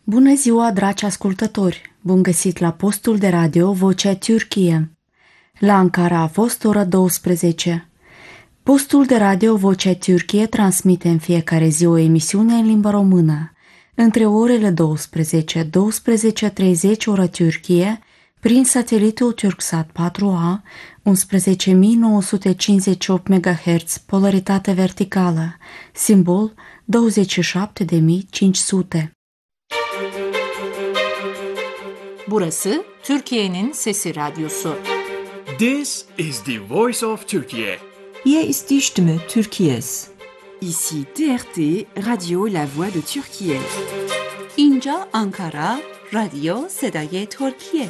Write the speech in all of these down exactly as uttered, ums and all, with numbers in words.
Bună ziua, dragi ascultători! Bun găsit la postul de radio Vocea Türkiye. La Ankara a fost ora douăsprezece. Postul de radio Vocea Türkiye transmite în fiecare zi o emisiune în limba română. Între orele douăsprezece - douăsprezece și treizeci ora Türkiye, prin satelitul Turksat patru A, unsprezece mii nouă sute cincizeci și opt megahertz, polaritate verticală, simbol douăzeci și șapte de mii cinci sute. Burası Türkiye'nin Sesi Radyosu. This is the Voice of Turkey. Hier ist die Stimme Türkiye's. Ici T R T, Radio La Voix de Türkiye. اینجا آنکارا، رادیو صدای ترکیه.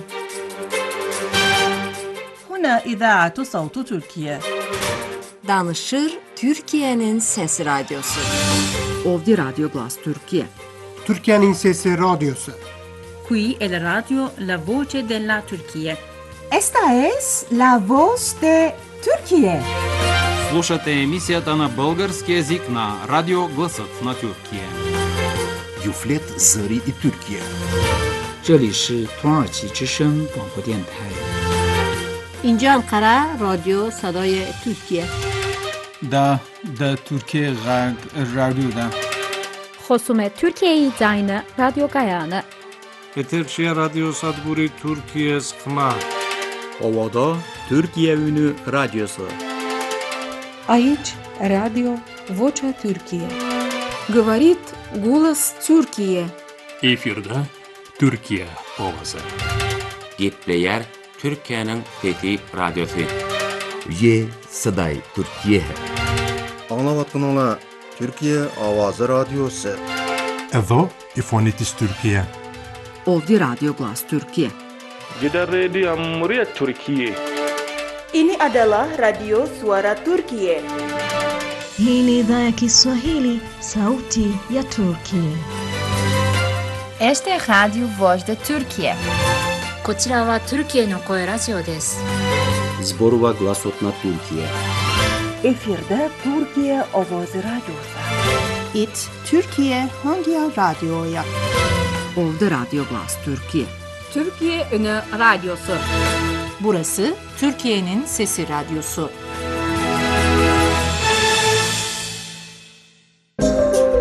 هنا إذاعة صوت تركيا. Danışır Türkiye'nin Sesi Radyosu. Ovdi Radio Glas Türkiye. Türkiye'nin Sesi Radyosu. Qui è la radio La Voce della Turchia. Esta es La Voz de Turkije. Слушате емисията на български език на Радио Гласът на Тюркия. Юфлет Зари и Тюркия. 这里是土耳其之声广播电台。 اینجا انقره رادیو صدای ترکیه. دا دا ترکیه غرب رادیو دا. خصوم ترکیه زاین رادیو گایانه. Eterşehir Radyo Sadburi Türkiye Skma. Ovada Türkiye Ünü Radyosu. Aici Radio Vocea Türkiye. Говорит голос Türkiye. Efirde Türkiye Ovası. Gitleyer Türkiye'nin Fethi Radyosu. Ye Saday Türkiye. Anlavatınla Türkiye Avazı Radyosu. Evo İfonitis Türkiye. Ovdi Radio Glas Türkiye. Gider Radio Muryat Türkiye. Ini adalah Radio Suara Turkiye. Hii ni idhaa ya Kiswahili, sauti ya Turkiye. Este Radio Voz de Türkiye. こちらはトルキエの声ラジオです。 Zborova Glasot na Türkiye. Efirde Türkiye Ovozi Radyosu. It Türkiye hangi radyoya? Ovdi Radio Glas Türkiye. Türkiye Ünü Radyosu. Burası Türkiye'nin Sesi Radyosu.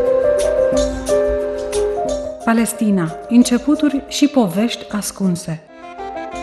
Palestina, începuturi și povești ascunse.